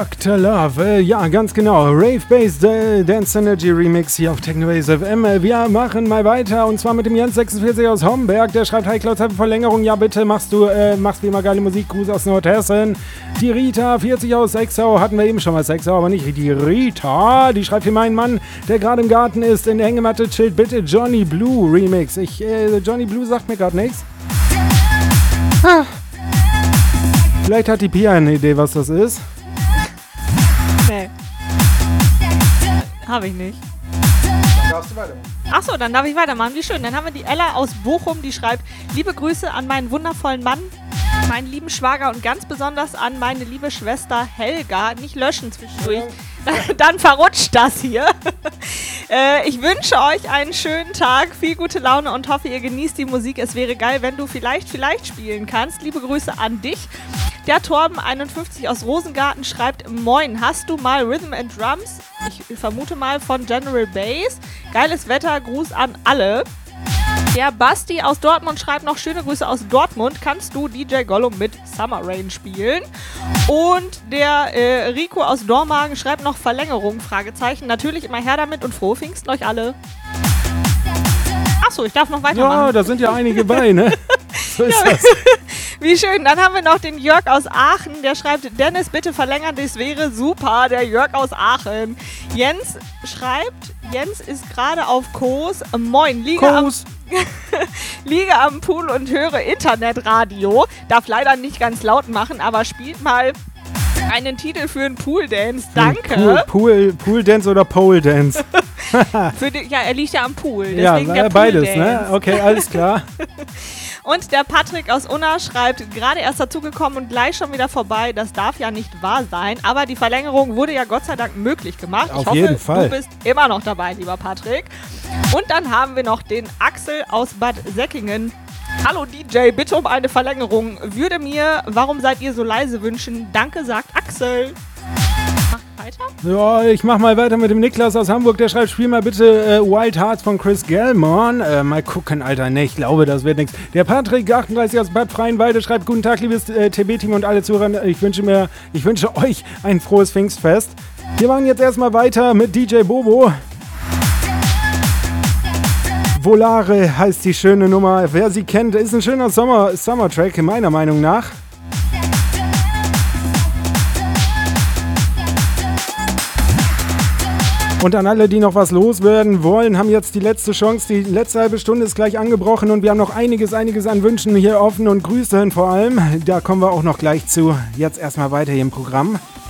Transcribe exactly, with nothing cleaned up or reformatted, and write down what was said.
Doktor Love, äh, ja, ganz genau. Rave-Based äh, Dance Energy Remix hier auf Technobase F M. Äh, wir machen mal weiter und zwar mit dem Jens sechsundvierzig aus Homberg. Der schreibt: Hi Klaus, habe Verlängerung. Ja, bitte machst du, äh, machst wie immer geile Musik. Gruß aus Nordhessen. Die Rita vierzig aus Sechsau. Hatten wir eben schon mal Sechsau, aber nicht die Rita. Die schreibt: Für meinen Mann, der gerade im Garten ist, in der Hängematte chillt, bitte Johnny Blue Remix. Ich, äh, Johnny Blue sagt mir gerade nichts. Ah. Vielleicht hat die Pia eine Idee, was das ist. Nee. Habe ich nicht. Dann darfst du weitermachen. Achso, dann darf ich weitermachen. Wie schön. Dann haben wir die Ella aus Bochum, die schreibt: Liebe Grüße an meinen wundervollen Mann, meinen lieben Schwager und ganz besonders an meine liebe Schwester Helga. Nicht löschen zwischendurch. Ja. Dann verrutscht das hier. äh, ich wünsche euch einen schönen Tag, viel gute Laune und hoffe, ihr genießt die Musik. Es wäre geil, wenn du vielleicht, vielleicht spielen kannst. Liebe Grüße an dich. Der Torben einundfünfzig aus Rosengarten schreibt: Moin, hast du mal Rhythm and Drums? Ich vermute mal von General Bass. Geiles Wetter, Gruß an alle. Der Basti aus Dortmund schreibt noch: Schöne Grüße aus Dortmund. Kannst du D J Gollum mit Summer Rain spielen? Und der äh, Rico aus Dormagen schreibt noch: Verlängerung, Fragezeichen. Natürlich immer her damit und frohe Pfingsten euch alle. Achso, ich darf noch weitermachen. Ja, da sind ja einige bei, ne? So ist ja, das. Wie schön. Dann haben wir noch den Jörg aus Aachen. Der schreibt: Dennis, bitte verlängern, das wäre super. Der Jörg aus Aachen. Jens schreibt: Jens ist gerade auf Kos. Moin, liege Kos. am, liege am Pool und höre Internetradio. Darf leider nicht ganz laut machen, aber spielt mal einen Titel für einen Pool-Dance. Danke. Pool, Pool, Pool Dance oder Pole Dance? für die, ja, er liegt ja am Pool. Ja, Deswegen der beides, Pool ne? Okay, alles klar. Und der Patrick aus Unna schreibt: Gerade erst dazugekommen und gleich schon wieder vorbei. Das darf ja nicht wahr sein. Aber die Verlängerung wurde ja Gott sei Dank möglich gemacht. Auf ich hoffe, jeden Fall. du bist immer noch dabei, lieber Patrick. Und dann haben wir noch den Axel aus Bad Säckingen. Hallo D J, bitte um eine Verlängerung. Würde mir Warum seid ihr so leise wünschen. Danke, sagt Axel. Macht weiter? Ja, ich mach mal weiter mit dem Niklas aus Hamburg. Der schreibt: Spiel mal bitte äh, Wild Hearts von Chris Gelmon. Äh, mal gucken, Alter. Ne, ich glaube, das wird nichts. Der Patrick achtunddreißig aus Bad Freienwalde schreibt: Guten Tag, liebes äh, T B-Team und alle Zuhörer. Ich wünsche mir, ich wünsche euch ein frohes Pfingstfest. Wir machen jetzt erstmal weiter mit D J Bobo. Volare heißt die schöne Nummer. Wer sie kennt, ist ein schöner Sommer, Summer-Track, meiner Meinung nach. Und an alle, die noch was loswerden wollen, haben jetzt die letzte Chance. Die letzte halbe Stunde ist gleich angebrochen und wir haben noch einiges, einiges an Wünschen hier offen und Grüßen vor allem. Da kommen wir auch noch gleich zu. Jetzt erstmal weiter hier im Programm.